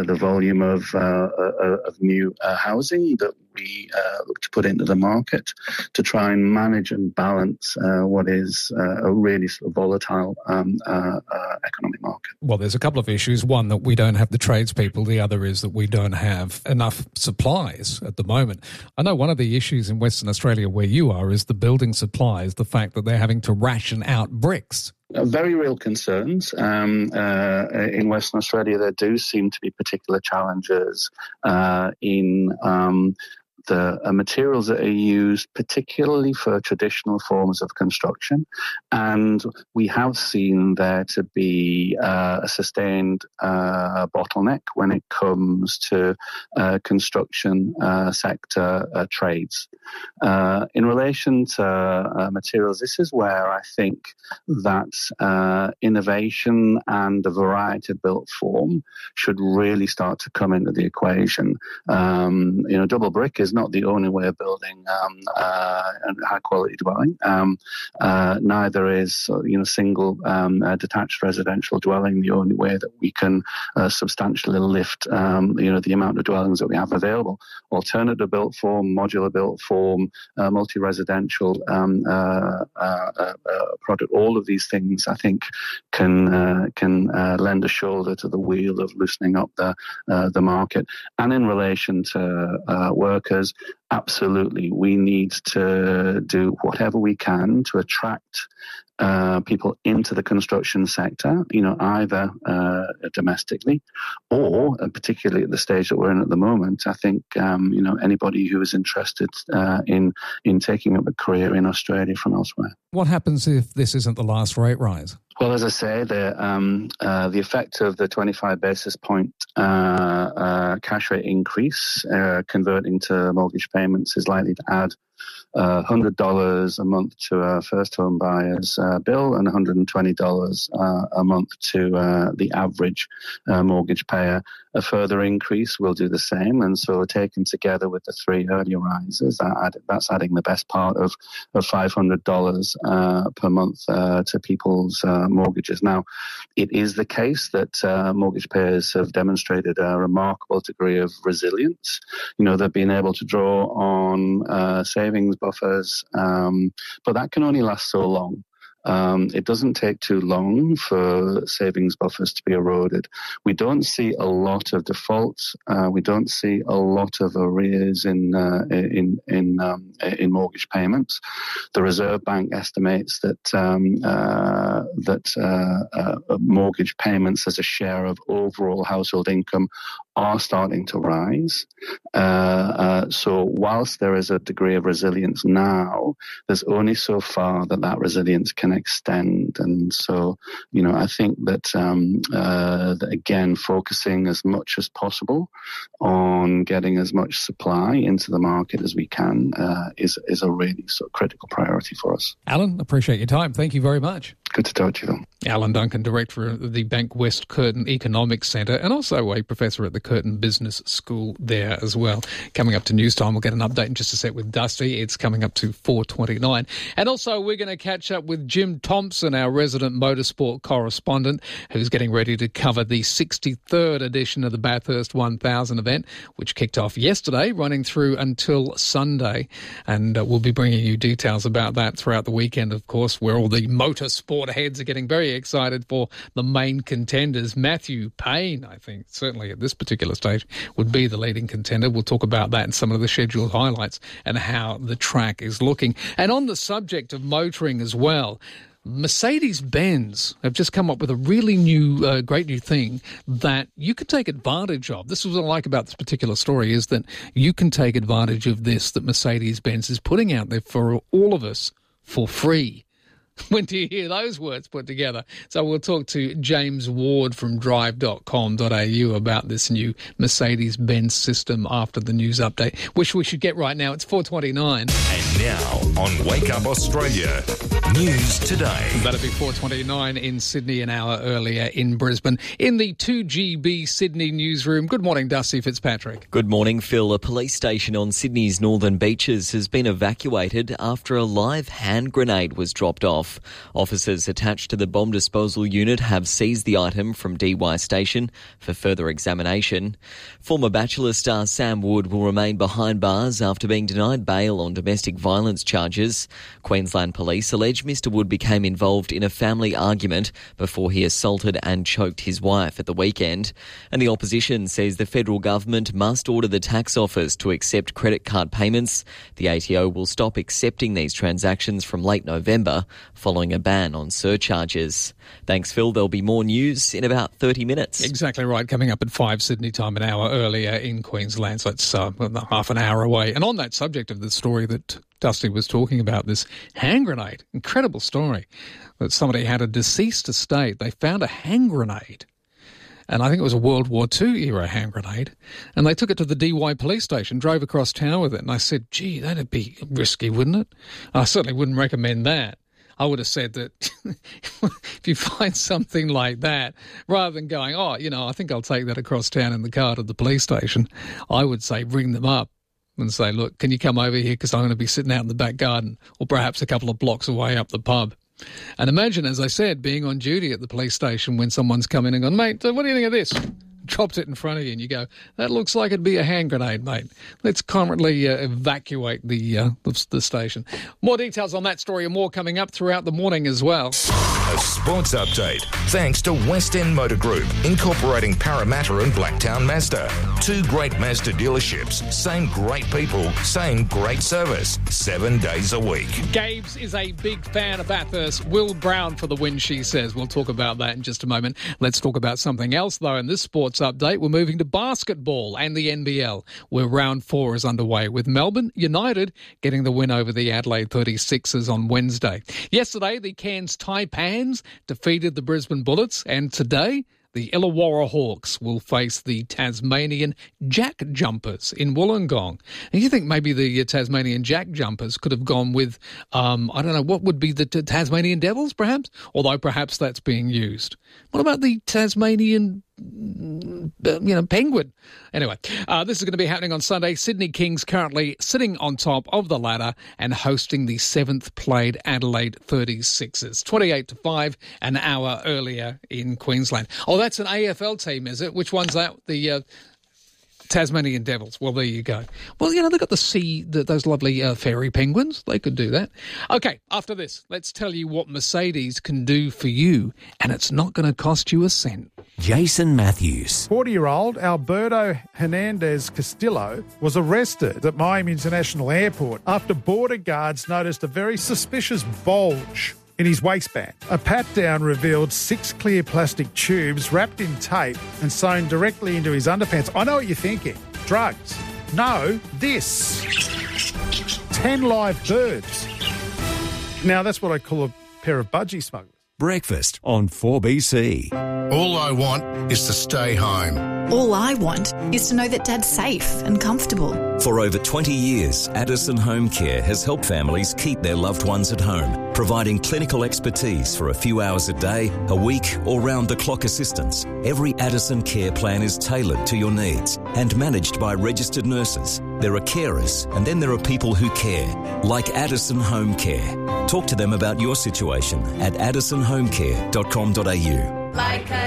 the volume of new housing that we look to put into the market to try and manage and balance what is a really sort of volatile economic market. Well, there's a couple of issues. One, that we don't have the tradespeople. The other is that we don't have enough supplies at the moment. I know one of the issues in Western Australia where you are is the building supplies, the fact that they're having to ration out bricks. Very real concerns. In Western Australia, there do seem to be particular challenges in the materials that are used, particularly for traditional forms of construction. And we have seen there to be a sustained bottleneck when it comes to construction sector trades. In relation to materials, this is where I think that innovation and the variety of built form should really start to come into the equation. Double brick is not the only way of building a high quality dwelling. Neither is single detached residential dwelling the only way that we can substantially lift the amount of dwellings that we have available. Alternative built form, modular built form, multi-residential product, all of these things I think can lend a shoulder to the wheel of loosening up the market. And in relation to workers, absolutely, we need to do whatever we can to attract people into the construction sector, either domestically or particularly at the stage that we're in at the moment. I think, anybody who is interested in taking up a career in Australia from elsewhere. What happens if this isn't the last rate rise? Well, as I say, the effect of the 25 basis point cash rate increase converting to mortgage payments is likely to add $100 a month to a first home buyer's bill and $120 a month to the average mortgage payer. A further increase will do the same, and so taken together with the three earlier rises, that's adding the best part of $500 per month to people's mortgages. Now, it is the case that mortgage payers have demonstrated a remarkable degree of resilience. They've been able to draw on savings buffers, but that can only last so long. It doesn't take too long for savings buffers to be eroded. We don't see a lot of defaults. We don't see a lot of arrears in mortgage payments. The Reserve Bank estimates that mortgage payments as a share of overall household income are starting to rise. So whilst there is a degree of resilience now, there's only so far that resilience can extend. And so, I think that again, focusing as much as possible on getting as much supply into the market as we can is a really critical priority for us. Alan, appreciate your time. Thank you very much. Good to talk to you, Phil. Alan Duncan, Director of the Bank West Curtin Economics Centre and also a Professor at the Curtin Business School there as well. Coming up to news time, we'll get an update in just a sec with Dusty. It's coming up to 4:29. And also we're going to catch up with Jim Thompson, our resident motorsport correspondent, who's getting ready to cover the 63rd edition of the Bathurst 1000 event, which kicked off yesterday, running through until Sunday. And we'll be bringing you details about that throughout the weekend, of course, where all the motorsport heads are getting very excited for the main contenders. Matthew Payne, I think, certainly at this particular stage, would be the leading contender. We'll talk about that and some of the scheduled highlights and how the track is looking. And on the subject of motoring as well, Mercedes-Benz have just come up with a really new, great new thing that you can take advantage of. This is what I like about this particular story, is that you can take advantage of this, that Mercedes-Benz is putting out there for all of us for free. When do you hear those words put together? So we'll talk to James Ward from drive.com.au about this new Mercedes-Benz system after the news update, which we should get right now. It's 4:29. And now on Wake Up Australia. News Today. That'll be 4:29 in Sydney, an hour earlier in Brisbane. In the 2GB Sydney newsroom, good morning, Dusty Fitzpatrick. Good morning, Phil. A police station on Sydney's northern beaches has been evacuated after a live hand grenade was dropped off. Officers attached to the bomb disposal unit have seized the item from DY Station for further examination. Former Bachelor star Sam Wood will remain behind bars after being denied bail on domestic violence charges. Queensland Police allege Mr Wood became involved in a family argument before he assaulted and choked his wife at the weekend. And the opposition says the federal government must order the tax office to accept credit card payments. The ATO will stop accepting these transactions from late November following a ban on surcharges. Thanks, Phil. There'll be more news in about 30 minutes. Exactly right. Coming up at 5 Sydney time, an hour earlier in Queensland. So it's half an hour away. And on that subject of the story that Dusty was talking about, this hand grenade, incredible story that somebody had a deceased estate. They found a hand grenade, and I think it was a World War II era hand grenade, and they took it to the DY police station, drove across town with it, and I said, gee, that'd be risky, wouldn't it? I certainly wouldn't recommend that. I would have said that if you find something like that, rather than going, I think I'll take that across town in the car to the police station, I would say ring them up and say, look, can you come over here because I'm going to be sitting out in the back garden, or perhaps a couple of blocks away up the pub. And imagine, as I said, being on duty at the police station when someone's come in and gone, mate, what do you think of this? Dropped it in front of you and you go, that looks like it'd be a hand grenade, mate. Let's currently evacuate the station. More details on that story and more coming up throughout the morning as well. A sports update thanks to West End Motor Group, incorporating Parramatta and Blacktown Mazda. 2 great Mazda dealerships, same great people, same great service, 7 days a week. Gabes is a big fan of Bathurst. Will Brown for the win, she says. We'll talk about that in just a moment. Let's talk about something else, though, in this sports update. We're moving to basketball and the NBL, where round 4 is underway, with Melbourne United getting the win over the Adelaide 36ers on Wednesday. Yesterday, the Cairns Taipans defeated the Brisbane Bullets, and today the Illawarra Hawks will face the Tasmanian Jack Jumpers in Wollongong. And you think maybe the Tasmanian Jack Jumpers could have gone with, what would be the Tasmanian Devils, perhaps? Although perhaps that's being used. What about the Tasmanian Penguin? Anyway, this is going to be happening on Sunday. Sydney Kings currently sitting on top of the ladder and hosting the 7th played Adelaide 36ers. 28-5, an hour earlier in Queensland. Oh, that's an AFL team, is it? Which one's that? The Tasmanian Devils. Well, there you go. Well, they've got those lovely fairy penguins. They could do that. Okay, after this, let's tell you what Mercedes can do for you, and it's not going to cost you a cent. Jason Matthews. 40-year-old Alberto Hernandez Castillo was arrested at Miami International Airport after border guards noticed a very suspicious bulge in his waistband. A pat-down revealed 6 clear plastic tubes wrapped in tape and sewn directly into his underpants. I know what you're thinking. Drugs. No, this. 10 live birds. Now, that's what I call a pair of budgie smugglers. Breakfast on 4BC. All I want is to stay home. All I want is to know that Dad's safe and comfortable. For over 20 years, Addison Home Care has helped families keep their loved ones at home, providing clinical expertise for a few hours a day, a week, or round-the-clock assistance. Every Addison care plan is tailored to your needs and managed by registered nurses. There are carers, and then there are people who care, like Addison Home Care. Talk to them about your situation at addisonhomecare.com.au. Like a